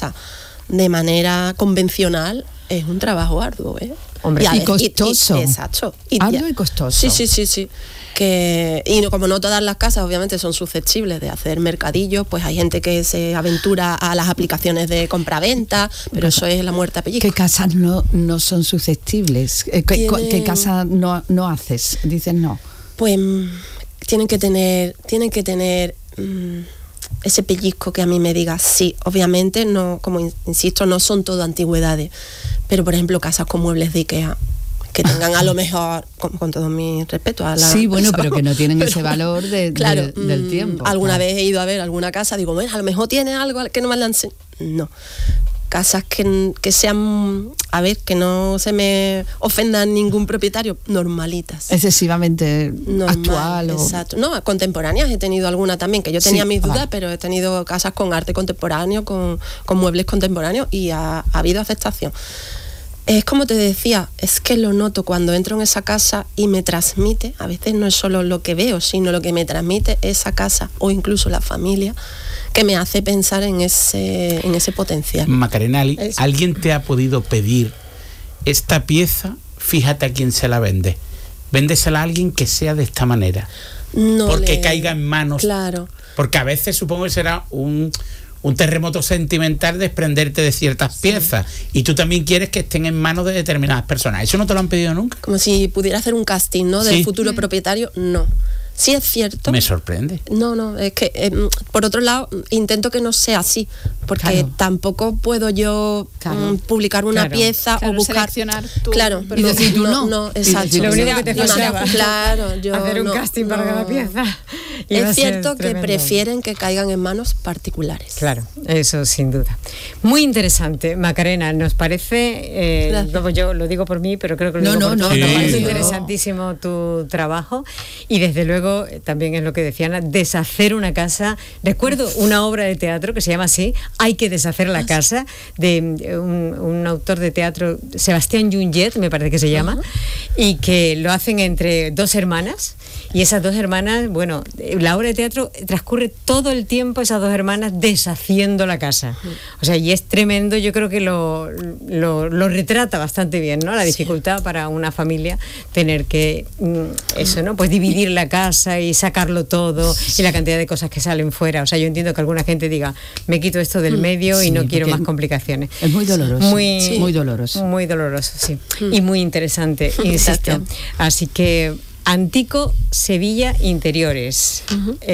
casa de manera convencional es un trabajo arduo, ¿eh? Hombre, y costoso. Exacto. Arduo y costoso. Sí. Como no todas las casas obviamente son susceptibles de hacer mercadillos, pues hay gente que se aventura a las aplicaciones de compraventa, pero eso es la muerte a pellizco. ¿Qué casas no son susceptibles? ¿Qué casas no haces? Dices no. Pues tienen que tener ese pellizco que a mí me diga sí. Obviamente no, como insisto, no son todo antigüedades, pero por ejemplo casas con muebles de IKEA que tengan a lo mejor, con todo mi respeto a la sí, bueno, pero que no tienen ese valor del tiempo. Alguna vez he ido a ver alguna casa, digo, bueno, a lo mejor tiene algo que no me la enseñe. No. Casas que sean, a ver, que no se me ofenda ningún propietario, normalitas. Excesivamente actual. Exacto. No, contemporáneas he tenido alguna también, que yo tenía mis dudas, pero he tenido casas con arte contemporáneo, con muebles contemporáneos y ha habido aceptación. Es como te decía, es que lo noto cuando entro en esa casa y me transmite, a veces no es solo lo que veo, sino lo que me transmite esa casa o incluso la familia, que me hace pensar en ese potencial. Macarena, ¿alguien te ha podido pedir esta pieza? Fíjate a quién se la vende. Véndesela a alguien que sea de esta manera. No porque caiga en manos. Claro. Porque a veces supongo que será un terremoto sentimental desprenderte de ciertas piezas y tú también quieres que estén en manos de determinadas personas. ¿Eso no te lo han pedido nunca? Como si pudiera hacer un casting, ¿no? Del futuro propietario, no. Sí es cierto. Me sorprende. No, es que por otro lado intento que no sea así, porque tampoco puedo yo publicar una pieza o buscar tú, y decir tú no. Exacto. Lo único que te faltaba. Claro, yo hacer un casting para cada pieza. Es cierto que prefieren que caigan en manos particulares. Claro, eso sin duda. Muy interesante, Macarena, nos parece, yo lo digo por mí, pero creo que lo digo por todos, nos parece interesantísimo tu trabajo y desde luego también es lo que decía Ana, deshacer una casa. Recuerdo una obra de teatro que se llama así, Hay que deshacer la casa, de un autor de teatro, Sebastián Junget, me parece que se llama, y que lo hacen entre dos hermanas. Y esas dos hermanas, bueno, la obra de teatro transcurre todo el tiempo esas dos hermanas deshaciendo la casa. O sea, y es tremendo, yo creo que lo retrata bastante bien, ¿no? La dificultad para una familia tener que, eso, ¿no? Pues dividir la casa y sacarlo todo y la cantidad de cosas que salen fuera. O sea, yo entiendo que alguna gente diga, me quito esto del medio y no quiero más complicaciones. Es muy doloroso. Muy doloroso. Muy doloroso, sí. Y muy interesante, insisto. Así que Antico Sevilla Interiores.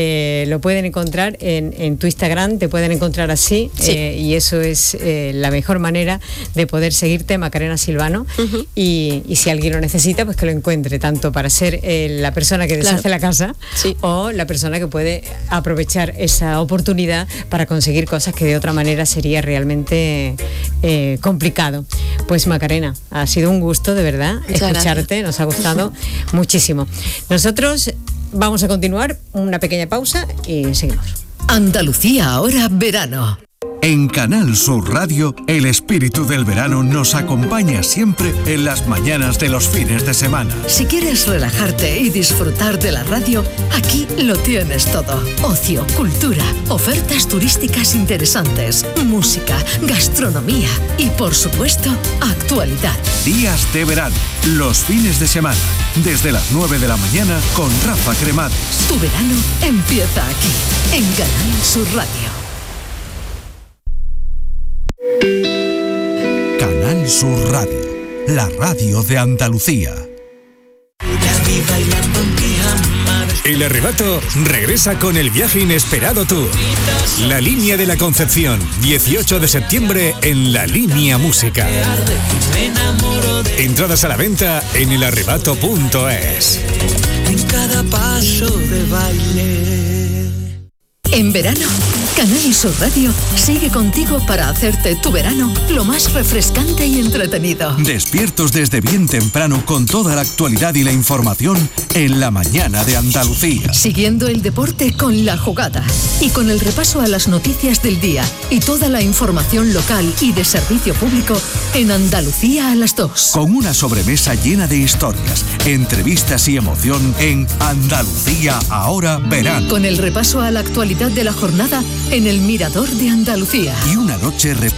Lo pueden encontrar en tu Instagram, te pueden encontrar así, y eso es la mejor manera de poder seguirte, Macarena Silvano, y si alguien lo necesita, pues que lo encuentre, tanto para ser la persona que deshace la casa o la persona que puede aprovechar esa oportunidad para conseguir cosas que de otra manera sería realmente complicado. Pues Macarena, ha sido un gusto de verdad escucharte, nos ha gustado muchísimo. Nosotros vamos a continuar, una pequeña pausa y seguimos. Andalucía ahora verano. En Canal Sur Radio, el espíritu del verano nos acompaña siempre en las mañanas de los fines de semana. Si quieres relajarte y disfrutar de la radio, aquí lo tienes todo. Ocio, cultura, ofertas turísticas interesantes, música, gastronomía y, por supuesto, actualidad. Días de verano, los fines de semana, desde las 9 de la mañana con Rafa Cremades. Tu verano empieza aquí, en Canal Sur Radio. Canal Sur Radio, la radio de Andalucía. El Arrebato regresa con el viaje inesperado tour. La Línea de la Concepción, 18 de septiembre en La Línea Música. Entradas a la venta en elarrebato.es. En cada paso de baile. En verano, Canal Sur Radio sigue contigo para hacerte tu verano lo más refrescante y entretenido. Despiertos desde bien temprano con toda la actualidad y la información en la mañana de Andalucía. Siguiendo el deporte con La Jugada y con el repaso a las noticias del día y toda la información local y de servicio público en Andalucía a las 2. Con una sobremesa llena de historias, entrevistas y emoción en Andalucía ahora verano. Con el repaso a la actualidad de la jornada en el Mirador de Andalucía. Y una noche repleta